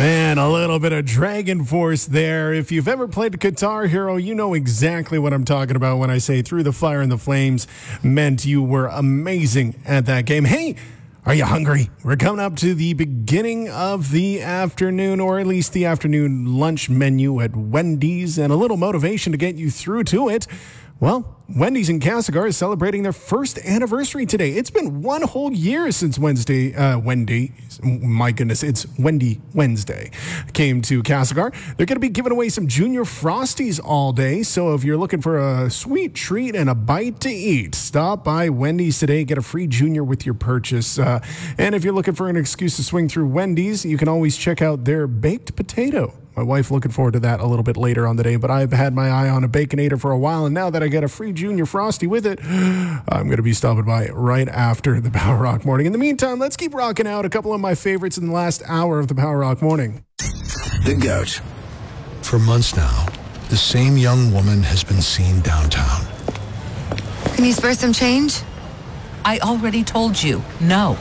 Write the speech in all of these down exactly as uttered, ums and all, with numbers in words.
Man, a little bit of Dragon Force there. If you've ever played Guitar Hero, you know exactly what I'm talking about when I say Through the Fire and the Flames meant you were amazing at that game. Hey, are you hungry? We're coming up to the beginning of the afternoon, or at least the afternoon lunch menu at Wendy's, and a little motivation to get you through to it. Well, Wendy's in Castlegar is celebrating their first anniversary today. It's been one whole year since Wednesday, uh, Wendy, my goodness, it's Wendy Wednesday, came to Castlegar. They're going to be giving away some Junior Frosties all day. So if you're looking for a sweet treat and a bite to eat, stop by Wendy's today. Get a free Junior with your purchase. Uh, and if you're looking for an excuse to swing through Wendy's, you can always check out their baked potato. My wife looking forward to that a little bit later on the day, but I've had my eye on a Baconator for a while, and now that I get a free Junior Frosty with it, I'm going to be stopping by right after the Power Rock Morning. In the meantime, let's keep rocking out a couple of my favorites in the last hour of the Power Rock Morning. The Goat. For months now, the same young woman has been seen downtown. Can you spare some change? I already told you, no.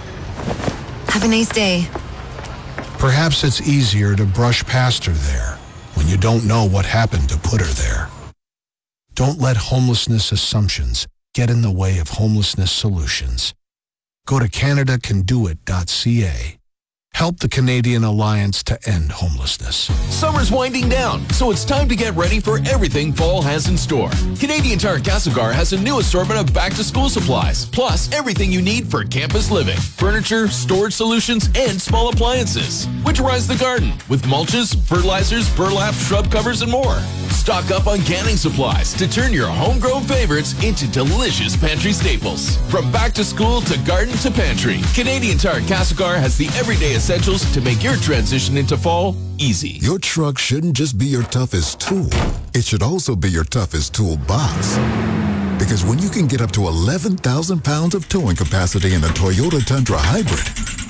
Have a nice day. Perhaps it's easier to brush past her there when you don't know what happened to put her there. Don't let homelessness assumptions get in the way of homelessness solutions. Go to Canada Can Do It dot C A. Help the Canadian Alliance to End Homelessness. Summer's winding down, so it's time to get ready for everything fall has in store. Canadian Tire Castlegar has a new assortment of back-to-school supplies, plus everything you need for campus living, furniture, storage solutions, and small appliances. Winterize the garden with mulches, fertilizers, burlap, shrub covers, and more. Stock up on canning supplies to turn your homegrown favorites into delicious pantry staples. From back to school to garden to pantry, Canadian Tire Castlegar has the everyday essentials to make your transition into fall easy. Your truck shouldn't just be your toughest tool. It should also be your toughest toolbox. Because when you can get up to eleven thousand pounds of towing capacity in a Toyota Tundra Hybrid,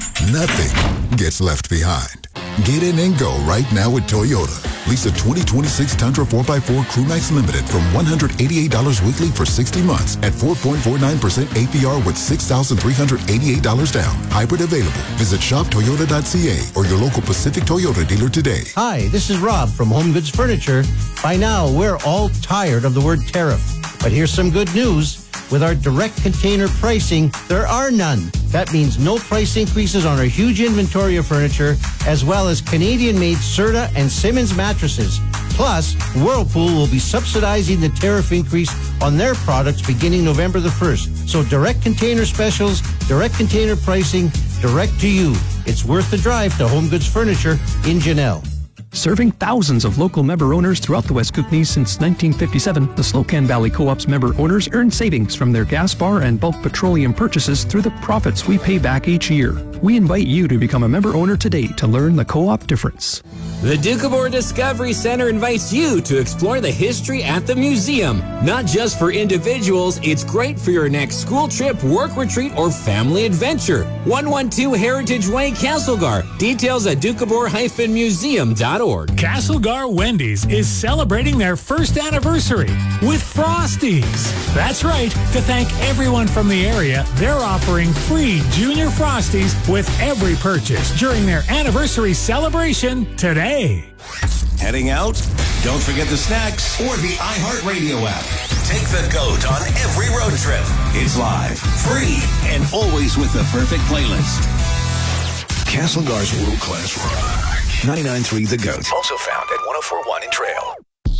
nothing gets left behind. Get in and go right now with Toyota. Lease a twenty twenty-six Tundra four by four Crewmax Limited from one hundred eighty-eight dollars weekly for sixty months at four point four nine percent A P R with six thousand three hundred eighty-eight dollars down. Hybrid available. Visit shop toyota dot C A or your local Pacific Toyota dealer today. Hi, this is Rob from Home Goods Furniture. By now, we're all tired of the word tariff. But here's some good news. With our direct container pricing, there are none. That means no price increases on our huge inventory of furniture, as well as Canadian-made Serta and Simmons mattresses. Plus, Whirlpool will be subsidizing the tariff increase on their products beginning November the first. So direct container specials, direct container pricing, direct to you. It's worth the drive to Home Goods Furniture in Janelle. Serving thousands of local member owners throughout the West Kootenays since nineteen fifty-seven, the Slocan Valley Co-op's member owners earn savings from their gas bar and bulk petroleum purchases through the profits we pay back each year. We invite you to become a member owner today to learn the co-op difference. The Doukhobor Discovery Center invites you to explore the history at the museum. Not just for individuals, it's great for your next school trip, work retreat, or family adventure. one twelve Heritage Way, Castlegar. Details at doukhobor dash museum dot org. Castlegar Wendy's is celebrating their first anniversary with Frosties. That's right. To thank everyone from the area, they're offering free Junior Frosties with every purchase during their anniversary celebration today. Heading out? Don't forget the snacks or the iHeartRadio app. Take the GOAT on every road trip. It's live, free, and always with the perfect playlist. Castlegar's world-class rock. ninety-nine point three The GOAT. Also found at one oh four point one in Trail.